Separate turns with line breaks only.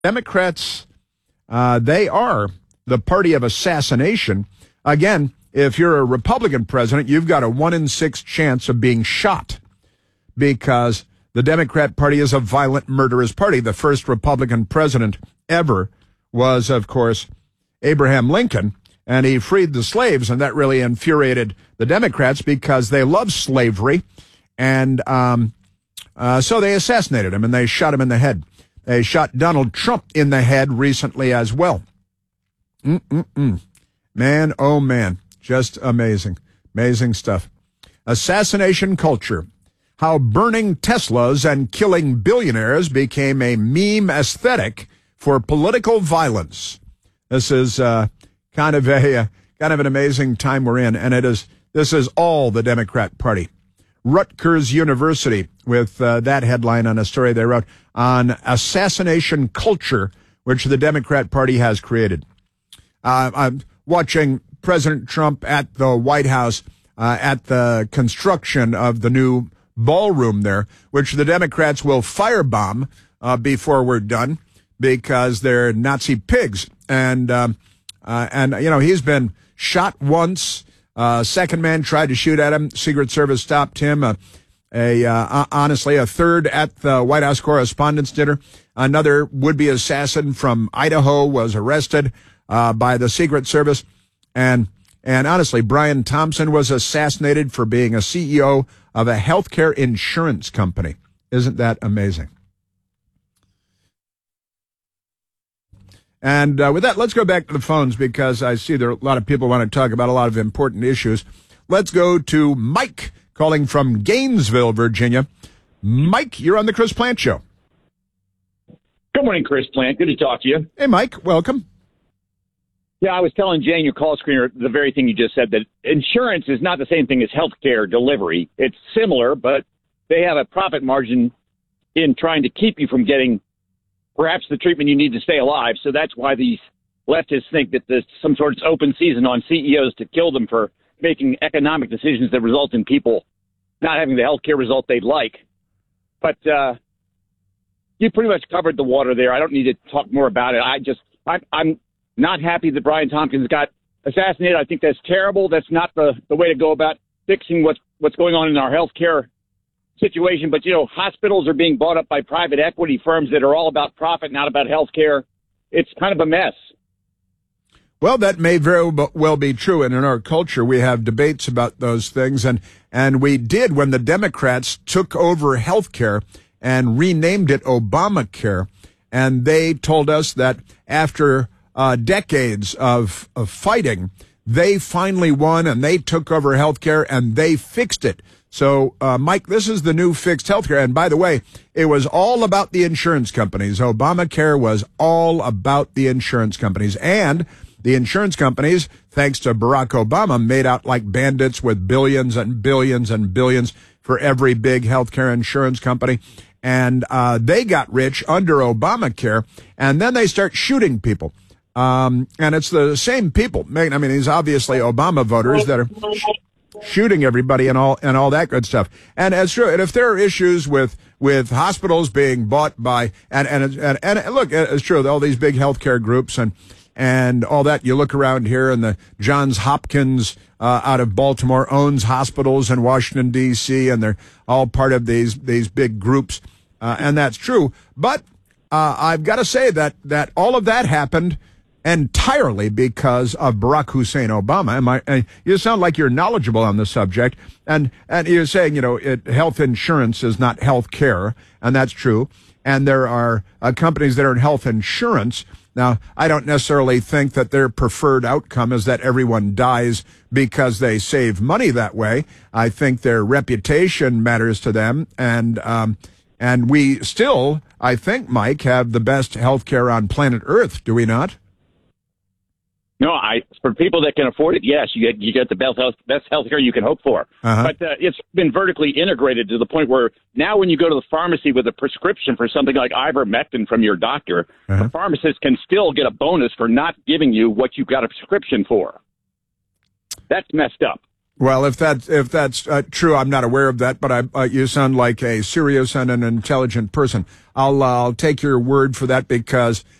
Democrats, they are the party of assassination. Again, if you're a Republican president, you've got a 1 in 6 chance of being shot because the Democrat Party is a violent, murderous party. The first Republican president ever was, of course, Abraham Lincoln, and he freed the slaves, and that really infuriated the Democrats because they love slavery, and so they assassinated him, and they shot him in the head. They shot Donald Trump in the head recently as well. Man, oh man, just amazing. Amazing stuff. Assassination culture. How burning Teslas and killing billionaires became a meme aesthetic for political violence. This is kind of an amazing time we're in, and this is all the Democrat Party. Rutgers University with that headline on a story they wrote on assassination culture, which the Democrat Party has created. I'm watching President Trump at the White House at the construction of the new ballroom there, which the Democrats will firebomb before we're done because they're Nazi pigs. And you know, he's been shot once. Second man tried to shoot at him. Secret Service stopped him. Honestly, a third at the White House Correspondents' Dinner. Another would-be assassin from Idaho was arrested by the Secret Service. And honestly, Brian Thompson was assassinated for being a CEO of a healthcare insurance company. Isn't that amazing? And with that, let's go back to the phones because I see there are a lot of people want to talk about a lot of important issues. Let's go to Mike calling from Gainesville, Virginia. Mike, you're on the Chris Plant Show.
Good morning, Chris Plant. Good to talk to you.
Hey, Mike. Welcome.
Yeah, I was telling Jane, your call screener, the very thing you just said, that insurance is not the same thing as healthcare delivery. It's similar, but they have a profit margin in trying to keep you from getting perhaps the treatment you need to stay alive. So that's why these leftists think that there's some sort of open season on CEOs to kill them for making economic decisions that result in people not having the health care result they'd like. But you pretty much covered the water there. I don't need to talk more about it. I'm not happy that Brian Tompkins got assassinated. I think that's terrible. That's not the way to go about fixing what's going on in our health care situation. But, you know, hospitals are being bought up by private equity firms that are all about profit, not about health care. It's kind of a mess.
Well, that may very well be true. And in our culture, we have debates about those things. And we did when the Democrats took over health care and renamed it Obamacare. And they told us that after decades of fighting, they finally won and they took over health care and they fixed it. So, Mike, this is the new fixed healthcare. And by the way, it was all about the insurance companies. Obamacare was all about the insurance companies. And the insurance companies, thanks to Barack Obama, made out like bandits with billions and billions and billions for every big healthcare insurance company. And they got rich under Obamacare. And then they start shooting people. And it's the same people. I mean, these obviously Obama voters that are shooting everybody and all that good stuff. And it's true. And if there are issues with hospitals being bought by and look, it's true. All these big healthcare groups and all that. You look around here, and the Johns Hopkins out of Baltimore owns hospitals in Washington D.C. and they're all part of these big groups, and that's true. But I've got to say that all of that happened entirely because of Barack Hussein Obama. You sound like you're knowledgeable on the subject, and you're saying, you know, health insurance is not health care, and that's true. And there are companies that are in health insurance. Now, I don't necessarily think that their preferred outcome is that everyone dies because they save money that way. I think their reputation matters to them, and we still, I think, Mike, have the best health care on planet Earth, do we not?
No, for people that can afford it, yes, you get the best health care you can hope for.
Uh-huh.
But it's been vertically integrated to the point where now when you go to the pharmacy with a prescription for something like ivermectin from your doctor,
uh-huh,
the pharmacist can still get a bonus for not giving you what you got a prescription for. That's messed up.
Well, if that's true, I'm not aware of that, but you sound like a serious and an intelligent person. I'll take your word for that because